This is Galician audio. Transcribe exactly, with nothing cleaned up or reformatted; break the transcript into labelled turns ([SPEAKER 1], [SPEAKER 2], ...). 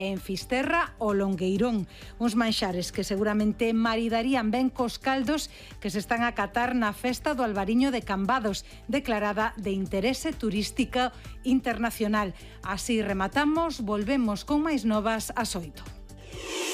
[SPEAKER 1] en Fisterra o Longueirón. Uns manxares que seguramente maridarían ben cos caldos que se están a catar na festa do Albariño de Cambados, declarada de interese turístico internacional. Así rematamos, volvemos con máis novas ás oito.